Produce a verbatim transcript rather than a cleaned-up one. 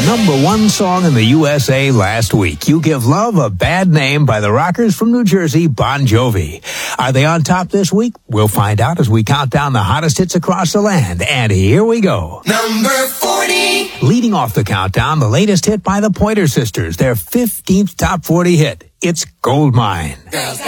number one song in the U S A last week. You Give Love a Bad Name by the rockers from New Jersey, Bon Jovi. Are they on top this week? We'll find out as we count down the hottest hits across the land. And here we go. Number forty. Leading off the countdown, the latest hit by the Pointer Sisters, their fifteenth top forty hit. It's Gold Mine. Girls